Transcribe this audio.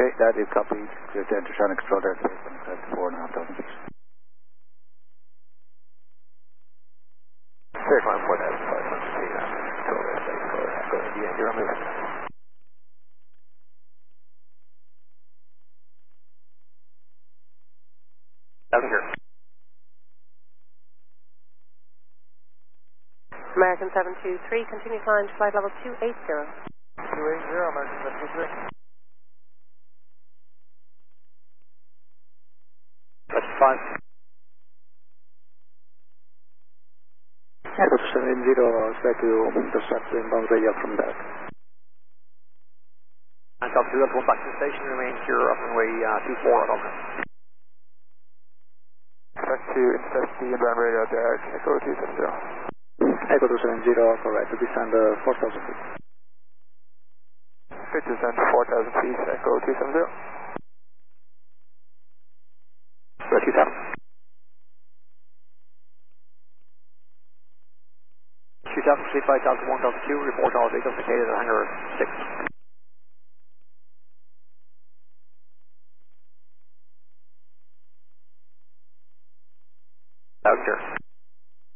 Okay, that is copied. Clear to enter Shannon control airspace on 74,500 feet. Clear climb 4,500 feet. Control airspace. Go ahead. Yeah, you're moving. Down here. American 723, continue climb to flight level 280. 280, American 723. That's 5. Echo 270, expect to intercept the inbound radio from that. And top 2, that's 1 back to the station, remain secure up runway 24 at Oakland. Expect to intercept the inbound radio there, Echo 270. Echo 270, correct, to descend 4,000 feet. Fit to descend 4,000 feet, Echo 270. 2,000. 2,000 feet, 5,000, 1,002, report all vehicles located at hangar 6. Out here.